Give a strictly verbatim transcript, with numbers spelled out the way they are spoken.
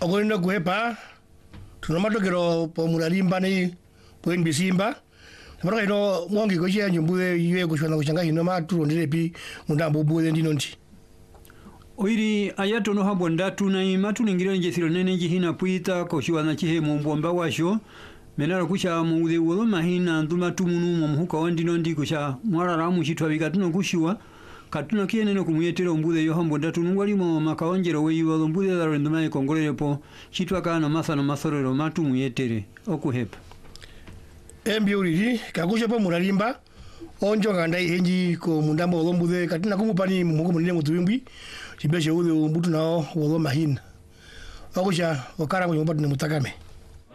ogoino kuepa tunamatokero po muralimba ni po nbisimba mara ino mongi ko je nyumbuye yiwe kushwana kuchanga ino maturo ndirepi mundambo buye ndinonti oiri ayato no habonda tuna imatu ningire njesiro nene jihina puita ko shiwana chihe mumbomba washo menara kusha muudhe wolo mahina nduma tumunu mu muhuka wandino ndi kusha mwarara mu chitwa bikatuno kushiwa katuna kieneno kumuyetera ombude yo hambonda tunungwali mo makaonjero we yiwa ombude daro nduma ikongolerepo chitwa kana masana masorero matu muyetere okuhepa embi uriri kakusha po muralimba onjo nganda enji ko mundambo olombude katina kumupani muko munene mutubimbi chibeshe ude mbutu nao wolo mahina akusha okara ko nyomba tune mutakame